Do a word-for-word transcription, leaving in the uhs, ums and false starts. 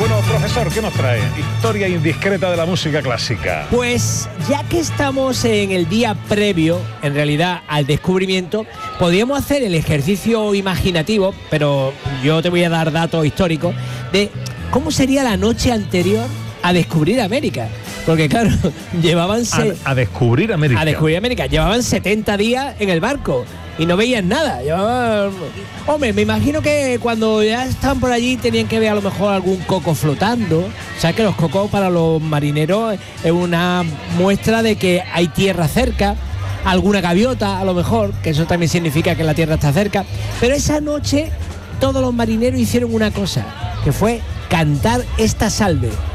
Bueno, profesor, ¿qué nos trae? Historia indiscreta de la música clásica. Pues ya que estamos en el día previo, en realidad, al descubrimiento, podríamos hacer el ejercicio imaginativo, pero yo te voy a dar datos históricos, de cómo sería la noche anterior a descubrir América. Porque claro, llevaban... Se- A, a descubrir América. A descubrir América. Llevaban setenta días en el barco y no veían nada. Llevaban... Hombre, me imagino que cuando ya estaban por allí tenían que ver a lo mejor algún coco flotando. O sea que los cocos para los marineros es una muestra de que hay tierra cerca. Alguna gaviota a lo mejor, que eso también significa que la tierra está cerca. Pero esa noche todos los marineros hicieron una cosa, que fue cantar esta salve.